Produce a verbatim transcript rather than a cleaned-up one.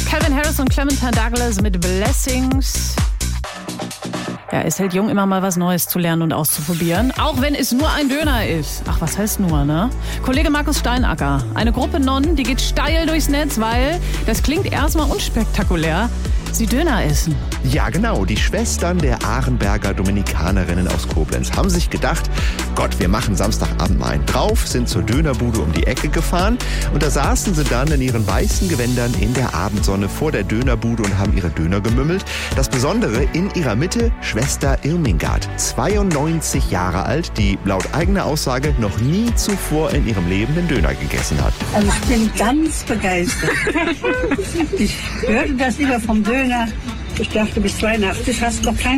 Calvin Harris und Clementine Douglas mit Blessings. Ja, es hält jung, immer mal was Neues zu lernen und auszuprobieren. Auch wenn es nur ein Döner ist. Ach, was heißt nur, ne? Kollege Markus Steinacker. Eine Gruppe Nonnen, die geht steil durchs Netz, weil das klingt erstmal unspektakulär. Sie Döner essen. Ja, genau. Die Schwestern der Arenberger Dominikanerinnen aus Koblenz haben sich gedacht, Gott, wir machen Samstagabend mal einen drauf, sind zur Dönerbude um die Ecke gefahren und da saßen sie dann in ihren weißen Gewändern in der Abendsonne vor der Dönerbude und haben ihre Döner gemümmelt. Das Besondere, in ihrer Mitte Schwester Irmingard, zweiundneunzig Jahre alt, die laut eigener Aussage noch nie zuvor in ihrem Leben den Döner gegessen hat. Also ich bin ganz begeistert. Ich hörte das immer vom Döner. Ich dachte, bis zweiundachtzig hast du noch keinen